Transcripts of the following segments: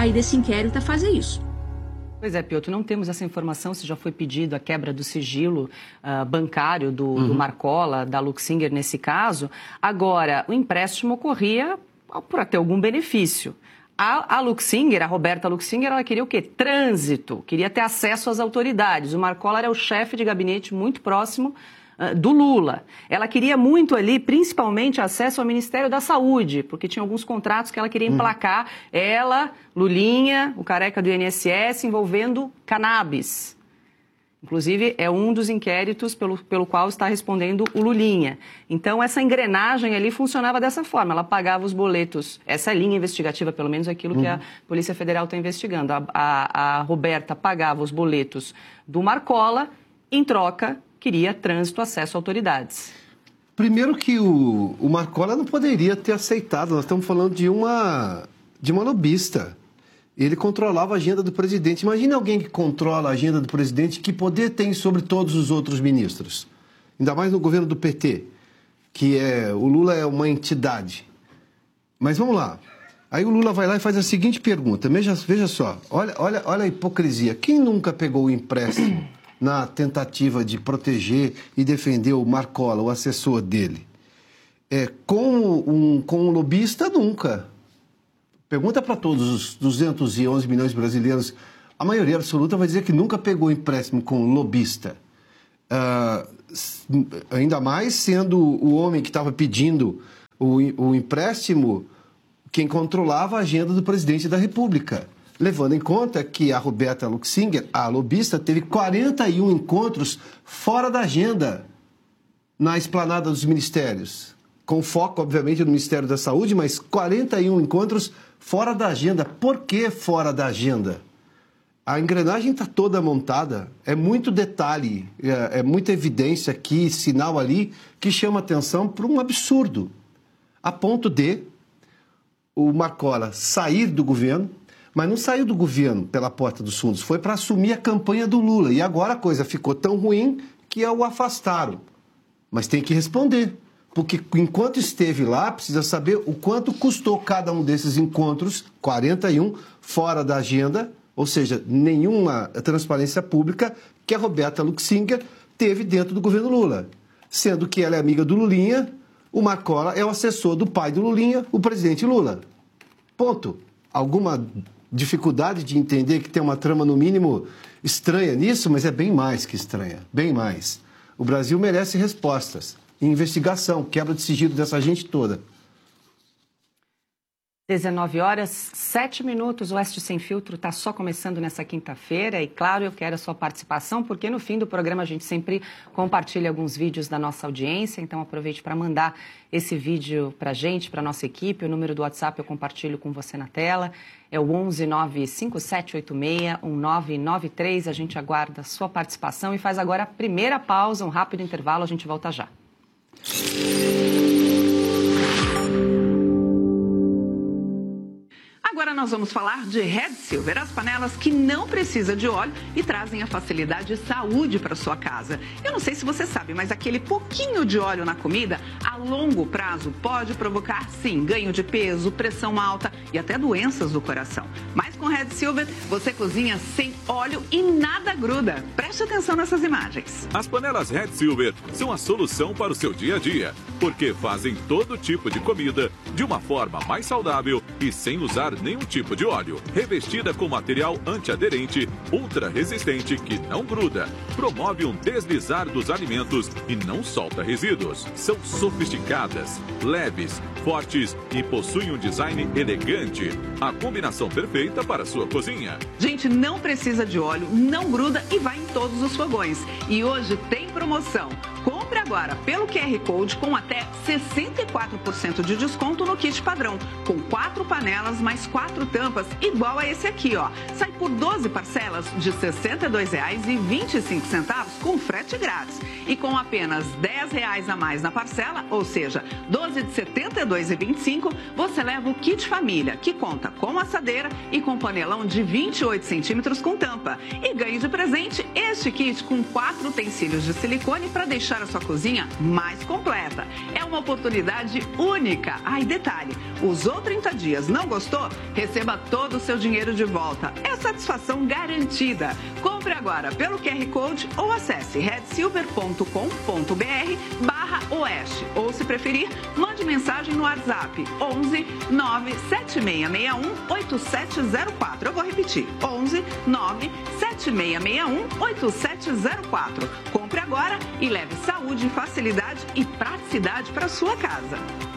aí desse inquérito é fazer isso. Pois é, Piotr, não temos essa informação se já foi pedido a quebra do sigilo bancário do Marcola, da Luxinger nesse caso. Agora, o empréstimo ocorria por ter algum benefício. A Luxinger, a Roberta Luxinger, ela queria o quê? Trânsito, queria ter acesso às autoridades. O Marcola era o chefe de gabinete muito próximo do Lula. Ela queria muito ali, principalmente, acesso ao Ministério da Saúde, porque tinha alguns contratos que ela queria emplacar. Ela, Lulinha, o careca do INSS, envolvendo cannabis. Inclusive, é um dos inquéritos pelo qual está respondendo o Lulinha. Então, essa engrenagem ali funcionava dessa forma. Ela pagava os boletos. Essa linha investigativa, pelo menos, é aquilo que a Polícia Federal está investigando. A Roberta pagava os boletos do Marcola, em troca, queria trânsito, acesso a autoridades. Primeiro que o Marcola não poderia ter aceitado. Nós estamos falando de uma lobista. Ele controlava a agenda do presidente. Imagina alguém que controla a agenda do presidente, que poder tem sobre todos os outros ministros. Ainda mais no governo do PT, que o Lula é uma entidade. Mas vamos lá. Aí o Lula vai lá e faz a seguinte pergunta. Veja só, olha a hipocrisia. Quem nunca pegou o empréstimo na tentativa de proteger e defender o Marcola, o assessor dele? Com um lobista, nunca. Pergunta para todos os 211 milhões de brasileiros, a maioria absoluta vai dizer que nunca pegou empréstimo com lobista. Ainda mais sendo o homem que estava pedindo o empréstimo quem controlava a agenda do presidente da República. Levando em conta que a Roberta Luxinger, a lobista, teve 41 encontros fora da agenda na esplanada dos ministérios. Com foco, obviamente, no Ministério da Saúde, mas 41 encontros fora da agenda. Por que fora da agenda? A engrenagem está toda montada, é muito detalhe, é muita evidência aqui, sinal ali, que chama atenção para um absurdo. A ponto de o Marcola sair do governo, mas não saiu do governo pela porta dos fundos, foi para assumir a campanha do Lula. E agora a coisa ficou tão ruim que o afastaram. Mas tem que responder, porque enquanto esteve lá, precisa saber o quanto custou cada um desses encontros, 41, fora da agenda, ou seja, nenhuma transparência pública que a Roberta Luxinger teve dentro do governo Lula. Sendo que ela é amiga do Lulinha, o Marcola é o assessor do pai do Lulinha, o presidente Lula. Ponto. Alguma dificuldade de entender que tem uma trama, no mínimo, estranha nisso, mas é bem mais que estranha, bem mais. O Brasil merece respostas, investigação, quebra de sigilo dessa gente toda. 19h07, o Oeste Sem Filtro está só começando nessa quinta-feira e, claro, eu quero a sua participação, porque no fim do programa a gente sempre compartilha alguns vídeos da nossa audiência, então aproveite para mandar esse vídeo para a gente, para a nossa equipe. O número do WhatsApp eu compartilho com você na tela, é o 11 95786 1993. A gente aguarda a sua participação e faz agora a primeira pausa, um rápido intervalo, a gente volta já. Agora nós vamos falar de Red Silver, as panelas que não precisam de óleo e trazem a facilidade e saúde para sua casa. Eu não sei se você sabe, mas aquele pouquinho de óleo na comida, a longo prazo, pode provocar, sim, ganho de peso, pressão alta e até doenças do coração. Mas com Red Silver, você cozinha sem óleo e nada gruda. Preste atenção nessas imagens. As panelas Red Silver são a solução para o seu dia a dia, porque fazem todo tipo de comida de uma forma mais saudável e sem usar nenhum tipo de óleo. Revestida com material antiaderente, ultra resistente que não gruda, promove um deslizar dos alimentos e não solta resíduos. São sofisticadas, leves, fortes e possuem um design elegante. A combinação perfeita para a sua cozinha. Gente, não precisa de óleo, não gruda e vai em todos os fogões. E hoje tem promoção. Compre agora pelo QR Code com até 64% de desconto no kit padrão, com 4 panelas mais 4 tampas, igual a esse aqui, ó. Sai por 12 parcelas de R$ 62,25 com frete grátis. E com apenas R$ 10 a mais na parcela, ou seja, 12 de R$ 72,25, você leva o kit família, que conta com assadeira e com panelão de 28 centímetros com tampa. E ganhe de presente este kit com 4 utensílios de silicone para deixar a sua cozinha mais completa. É uma oportunidade única. E detalhe, usou 30 dias, não gostou? Receba todo o seu dinheiro de volta. É satisfação garantida. Compre agora pelo QR Code ou acesse redsilver.com.br/oeste. Ou, se preferir, mande mensagem no WhatsApp 11 97661 8704. Eu vou repetir, 11 97661 8704. Compre agora e leve saúde, facilidade e praticidade para sua casa.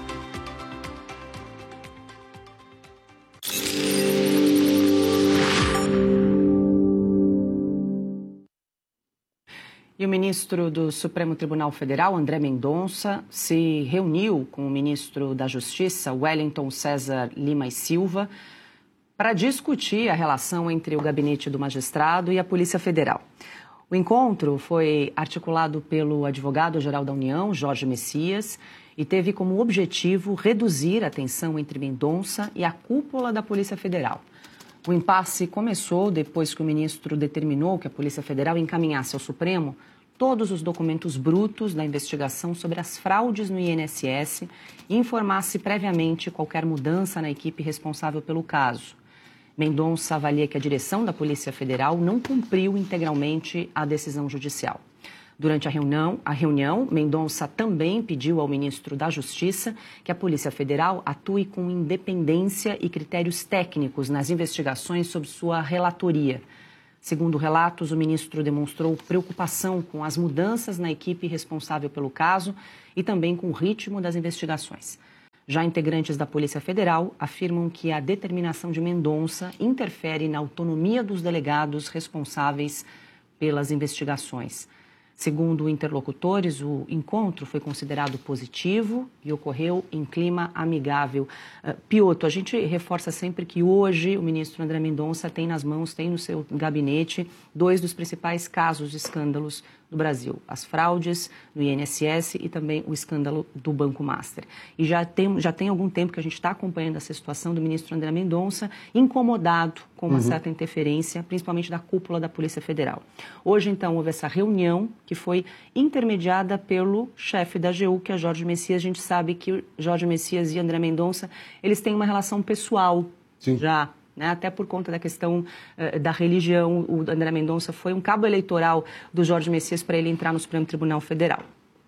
E o ministro do Supremo Tribunal Federal, André Mendonça, se reuniu com o ministro da Justiça, Wellington César Lima e Silva, para discutir a relação entre o gabinete do magistrado e a Polícia Federal. O encontro foi articulado pelo advogado-geral da União, Jorge Messias, e teve como objetivo reduzir a tensão entre Mendonça e a cúpula da Polícia Federal. O impasse começou depois que o ministro determinou que a Polícia Federal encaminhasse ao Supremo todos os documentos brutos da investigação sobre as fraudes no INSS e informasse previamente qualquer mudança na equipe responsável pelo caso. Mendonça avalia que a direção da Polícia Federal não cumpriu integralmente a decisão judicial. Durante a reunião, Mendonça também pediu ao ministro da Justiça que a Polícia Federal atue com independência e critérios técnicos nas investigações sob sua relatoria. Segundo relatos, o ministro demonstrou preocupação com as mudanças na equipe responsável pelo caso e também com o ritmo das investigações. Já integrantes da Polícia Federal afirmam que a determinação de Mendonça interfere na autonomia dos delegados responsáveis pelas investigações. Segundo interlocutores, o encontro foi considerado positivo e ocorreu em clima amigável. Piotto, a gente reforça sempre que hoje o ministro André Mendonça tem nas mãos, tem no seu gabinete, 2 dos principais casos de escândalos do Brasil. As fraudes no INSS e também o escândalo do Banco Master. E já tem algum tempo que a gente está acompanhando essa situação do ministro André Mendonça, incomodado com uma certa interferência, principalmente da cúpula da Polícia Federal. Hoje, então, houve essa reunião que foi intermediada pelo chefe da AGU, que é Jorge Messias. A gente sabe que Jorge Messias e André Mendonça, eles têm uma relação pessoal. Sim. Já, né? Até por conta da questão da religião. O André Mendonça foi um cabo eleitoral do Jorge Messias para ele entrar no Supremo Tribunal Federal.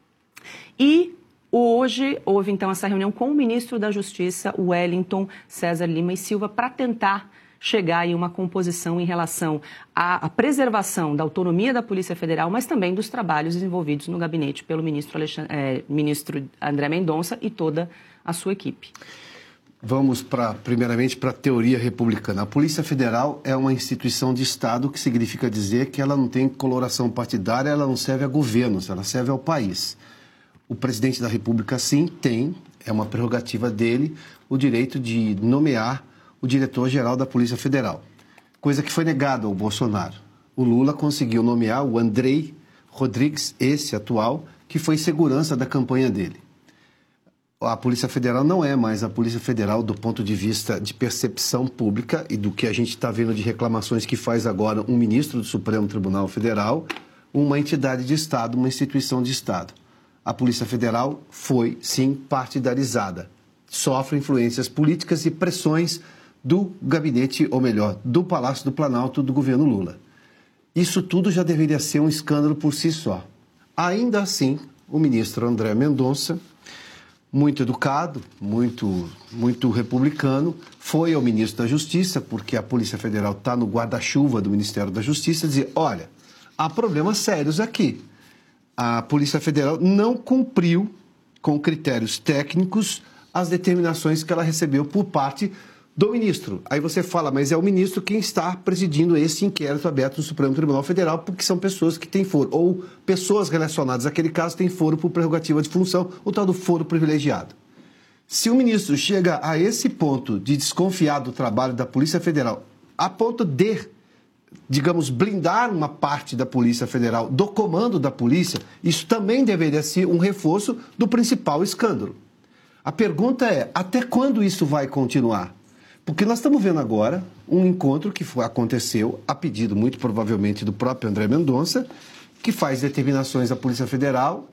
E hoje houve, então, essa reunião com o ministro da Justiça, Wellington César Lima e Silva, para tentar chegar em uma composição em relação à preservação da autonomia da Polícia Federal, mas também dos trabalhos desenvolvidos no gabinete pelo ministro André Mendonça e toda a sua equipe. Vamos, primeiramente, para a teoria republicana. A Polícia Federal é uma instituição de Estado, que significa dizer que ela não tem coloração partidária, ela não serve a governos, ela serve ao país. O presidente da República, sim, tem, é uma prerrogativa dele, o direito de nomear o diretor-geral da Polícia Federal, coisa que foi negada ao Bolsonaro. O Lula conseguiu nomear o Andrei Rodrigues, esse atual, que foi segurança da campanha dele. A Polícia Federal não é mais a Polícia Federal do ponto de vista de percepção pública e do que a gente está vendo de reclamações que faz agora um ministro do Supremo Tribunal Federal, uma entidade de Estado, uma instituição de Estado. A Polícia Federal foi, sim, partidarizada. Sofre influências políticas e pressões do gabinete, ou melhor, do Palácio do Planalto do governo Lula. Isso tudo já deveria ser um escândalo por si só. Ainda assim, o ministro André Mendonça, muito educado, muito republicano, foi ao ministro da Justiça, porque a Polícia Federal está no guarda-chuva do Ministério da Justiça, dizer, olha, há problemas sérios aqui. A Polícia Federal não cumpriu com critérios técnicos as determinações que ela recebeu por parte do ministro. Aí você fala, mas é o ministro quem está presidindo esse inquérito aberto no Supremo Tribunal Federal, porque são pessoas que têm foro, ou pessoas relacionadas àquele caso têm foro por prerrogativa de função, o tal do foro privilegiado. Se o ministro chega a esse ponto de desconfiar do trabalho da Polícia Federal, a ponto de, digamos, blindar uma parte da Polícia Federal, do comando da polícia, isso também deveria ser um reforço do principal escândalo. A pergunta é, até quando isso vai continuar? Porque nós estamos vendo agora um encontro que aconteceu a pedido, muito provavelmente, do próprio André Mendonça, que faz determinações à Polícia Federal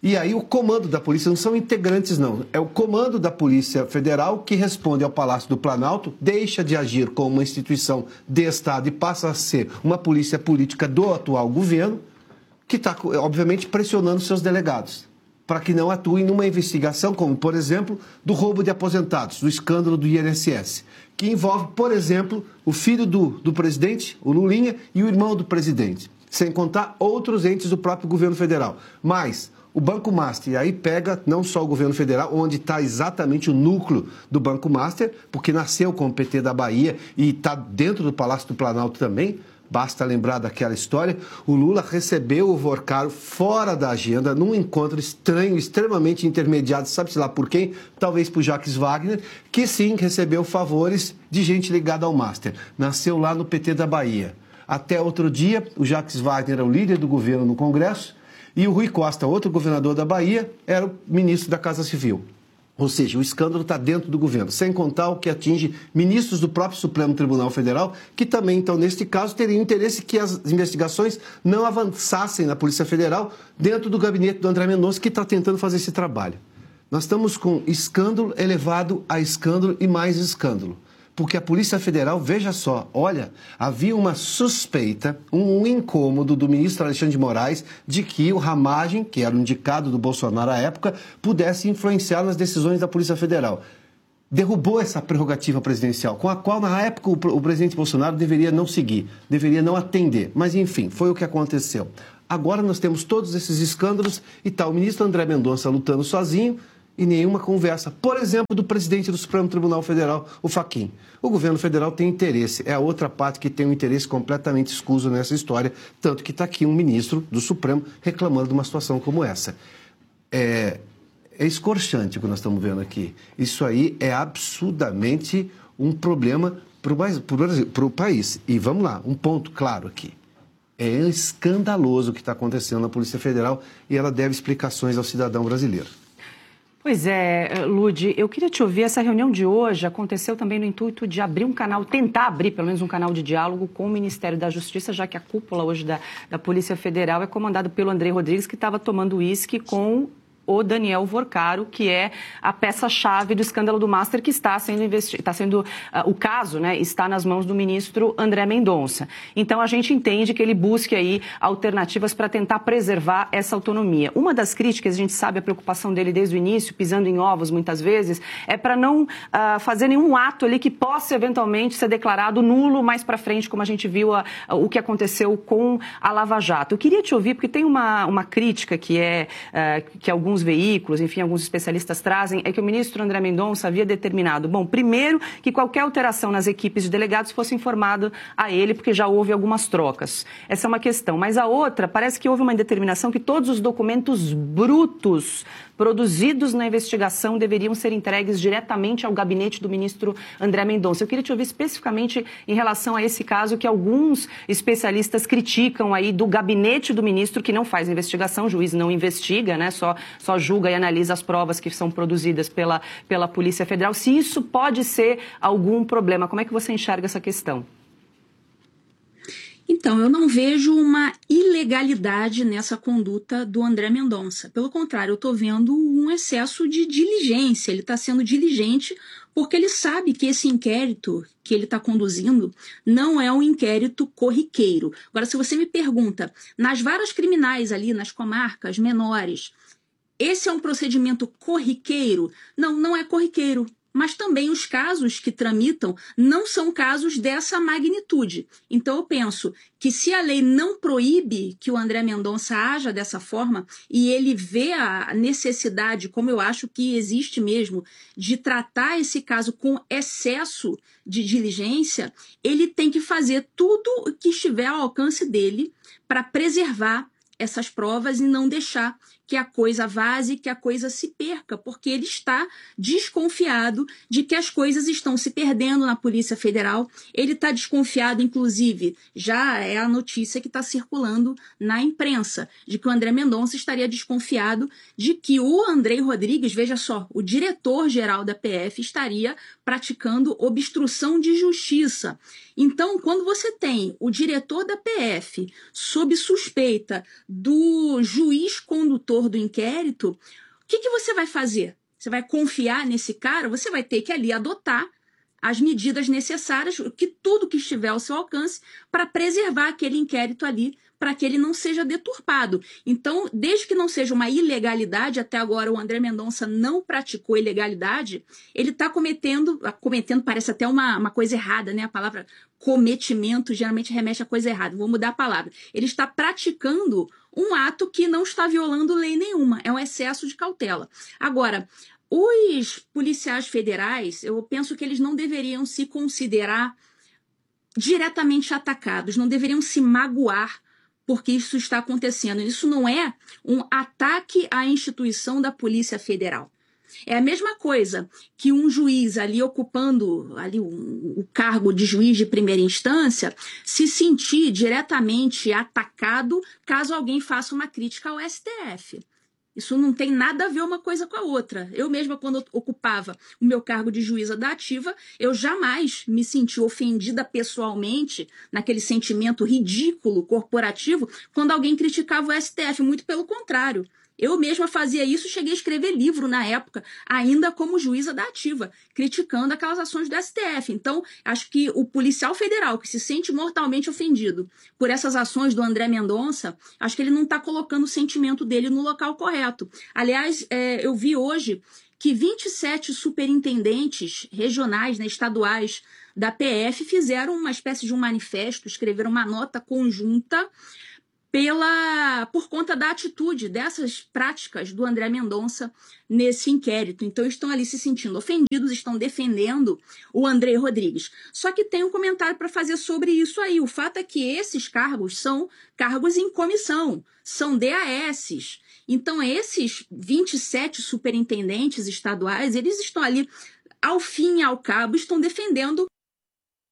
E aí o comando da polícia, não são integrantes não, é o comando da Polícia Federal que responde ao Palácio do Planalto, deixa de agir como uma instituição de Estado e passa a ser uma polícia política do atual governo, que está, obviamente, pressionando seus delegados para que não atuem numa investigação como, por exemplo, do roubo de aposentados, do escândalo do INSS, que envolve, por exemplo, o filho do presidente, o Lulinha, e o irmão do presidente, sem contar outros entes do próprio governo federal. Mas o Banco Master, e aí pega não só o governo federal, onde está exatamente o núcleo do Banco Master, porque nasceu com o PT da Bahia e está dentro do Palácio do Planalto também. Basta lembrar daquela história. O Lula recebeu o Vorcaro fora da agenda, num encontro estranho, extremamente intermediado, sabe-se lá por quem? Talvez por Jacques Wagner, que sim recebeu favores de gente ligada ao Master. Nasceu lá no PT da Bahia. Até outro dia, o Jacques Wagner era o líder do governo no Congresso e o Rui Costa, outro governador da Bahia, era o ministro da Casa Civil. Ou seja, o escândalo está dentro do governo, sem contar o que atinge ministros do próprio Supremo Tribunal Federal, que também, então, neste caso, teriam interesse que as investigações não avançassem na Polícia Federal dentro do gabinete do André Mendonça, que está tentando fazer esse trabalho. Nós estamos com escândalo elevado a escândalo e mais escândalo. Porque a Polícia Federal, veja só, olha, havia uma suspeita, um incômodo do ministro Alexandre de Moraes de que o Ramagem, que era o indicado do Bolsonaro à época, pudesse influenciar nas decisões da Polícia Federal. Derrubou essa prerrogativa presidencial, com a qual, na época, o presidente Bolsonaro deveria não seguir, deveria não atender. Mas, enfim, foi o que aconteceu. Agora nós temos todos esses escândalos e está o ministro André Mendonça lutando sozinho, e nenhuma conversa, por exemplo, do presidente do Supremo Tribunal Federal, o Fachin. O governo federal tem interesse, é a outra parte que tem um interesse completamente escuso nessa história, tanto que está aqui um ministro do Supremo reclamando de uma situação como essa. É escorchante o que nós estamos vendo aqui. Isso aí é absurdamente um problema para o país. E vamos lá, um ponto claro aqui. É escandaloso o que está acontecendo na Polícia Federal e ela deve explicações ao cidadão brasileiro. Pois é, Lud, eu queria te ouvir. Essa reunião de hoje aconteceu também no intuito de abrir um canal, tentar abrir pelo menos um canal de diálogo com o Ministério da Justiça, já que a cúpula hoje da Polícia Federal é comandada pelo André Rodrigues, que estava tomando uísque com o Daniel Vorcaro, que é a peça-chave do escândalo do Master, que está sendo investigado, o caso, né, está nas mãos do ministro André Mendonça. Então, a gente entende que ele busque aí alternativas para tentar preservar essa autonomia. Uma das críticas, a gente sabe a preocupação dele desde o início, pisando em ovos muitas vezes, é para não fazer nenhum ato ali que possa eventualmente ser declarado nulo mais para frente, como a gente viu o que aconteceu com a Lava Jato. Eu queria te ouvir, porque tem uma crítica que alguns veículos, enfim, alguns especialistas trazem, é que o ministro André Mendonça havia determinado, primeiro, que qualquer alteração nas equipes de delegados fosse informado a ele, porque já houve algumas trocas. Essa é uma questão. Mas a outra, parece que houve uma determinação que todos os documentos brutos produzidos na investigação deveriam ser entregues diretamente ao gabinete do ministro André Mendonça. Eu queria te ouvir especificamente em relação a esse caso que alguns especialistas criticam aí do gabinete do ministro, que não faz investigação, o juiz não investiga, né? Só julga e analisa as provas que são produzidas pela Polícia Federal. Se isso pode ser algum problema, como é que você enxerga essa questão? Então, eu não vejo uma ilegalidade nessa conduta do André Mendonça. Pelo contrário, eu estou vendo um excesso de diligência. Ele está sendo diligente porque ele sabe que esse inquérito que ele está conduzindo não é um inquérito corriqueiro. Agora, se você me pergunta, nas varas criminais ali, nas comarcas menores, esse é um procedimento corriqueiro? Não, não é corriqueiro. Mas também os casos que tramitam não são casos dessa magnitude. Então eu penso que se a lei não proíbe que o André Mendonça haja dessa forma e ele vê a necessidade, como eu acho que existe mesmo, de tratar esse caso com excesso de diligência, ele tem que fazer tudo o que estiver ao alcance dele para preservar essas provas e não deixar que a coisa vaze, que a coisa se perca, porque ele está desconfiado de que as coisas estão se perdendo na Polícia Federal. Ele está desconfiado, inclusive, já é a notícia que está circulando na imprensa, de que o André Mendonça estaria desconfiado de que o André Rodrigues, veja só, o diretor-geral da PF, estaria praticando obstrução de justiça. Então, quando você tem o diretor da PF sob suspeita do juiz condutor condutor do inquérito, o que você vai fazer? Você vai confiar nesse cara? Você vai ter que ali adotar as medidas necessárias, tudo que estiver ao seu alcance, para preservar aquele inquérito ali, para que ele não seja deturpado. Então, desde que não seja uma ilegalidade, até agora o André Mendonça não praticou ilegalidade, ele está cometendo, parece até uma coisa errada, né? A palavra cometimento geralmente remete a coisa errada. Vou mudar a palavra. Ele está praticando um ato que não está violando lei nenhuma, é um excesso de cautela. Agora, os policiais federais, eu penso que eles não deveriam se considerar diretamente atacados, não deveriam se magoar porque isso está acontecendo. Isso não é um ataque à instituição da Polícia Federal. É a mesma coisa que um juiz ali ocupando ali o cargo de juiz de primeira instância se sentir diretamente atacado caso alguém faça uma crítica ao STF. Isso não tem nada a ver uma coisa com a outra. Eu mesma, quando ocupava o meu cargo de juíza da ativa, eu jamais me senti ofendida pessoalmente, naquele sentimento ridículo, corporativo, quando alguém criticava o STF. Muito pelo contrário. Eu mesma fazia isso, cheguei a escrever livro na época, ainda como juíza da ativa, criticando aquelas ações do STF. Então, acho que o policial federal que se sente mortalmente ofendido por essas ações do André Mendonça, acho que ele não está colocando o sentimento dele no local correto. Aliás, eu vi hoje que 27 superintendentes regionais, né, estaduais da PF fizeram uma espécie de um manifesto, escreveram uma nota conjunta por conta da atitude dessas práticas do André Mendonça nesse inquérito. Então, estão ali se sentindo ofendidos, estão defendendo o André Rodrigues. Só que tem um comentário para fazer sobre isso aí. O fato é que esses cargos são cargos em comissão, são DASs. Então, esses 27 superintendentes estaduais, eles estão ali, ao fim e ao cabo, estão defendendo